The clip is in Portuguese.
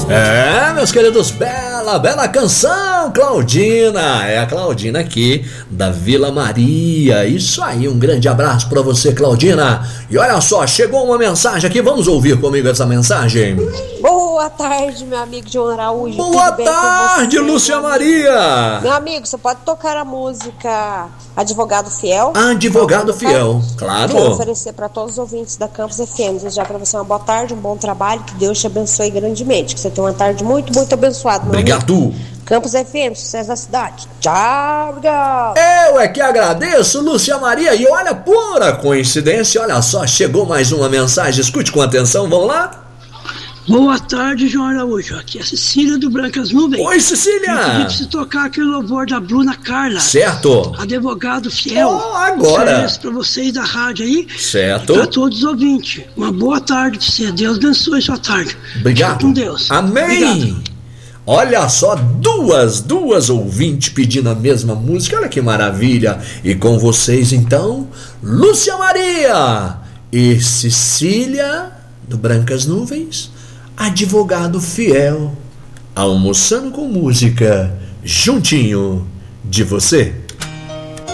É, meus queridos, bela canção, Claudina. É a Claudina aqui da Vila Maria. Isso aí, um grande abraço pra você, Claudina. E olha só, chegou uma mensagem aqui, vamos ouvir comigo essa mensagem. Boa tarde, meu amigo João Araújo. Boa tarde, Lúcia Maria. Meu amigo, você pode tocar a música Advogado Fiel? Advogado Fiel, claro. Quero oferecer para todos os ouvintes da Campus FM. Desejar para você uma boa tarde, um bom trabalho, que Deus te abençoe grandemente. Que você tenha uma tarde muito, muito abençoada. Obrigado. Amigo. Campus FM, sucesso da cidade. Tchau, obrigado. Eu é que agradeço, Lúcia Maria. E olha, pura coincidência, olha só, chegou mais uma mensagem. Escute com atenção, vamos lá? Boa tarde, João Araújo. Aqui é a Cecília do Brancas Nuvens. Oi, Cecília! Eu pedi pra você tocar aquele louvor da Bruna Carla. Certo. Advogado Fiel. Oh, agora. Ofereço pra vocês da rádio aí. Certo. Pra todos os ouvintes. Uma boa tarde pra você. Deus abençoe sua tarde. Obrigado. Fica com Deus. Amém. Obrigado. Olha só, duas ouvintes pedindo a mesma música. Olha que maravilha. E com vocês, então, Lúcia Maria e Cecília do Brancas Nuvens. Advogado Fiel, almoçando com música, juntinho de você.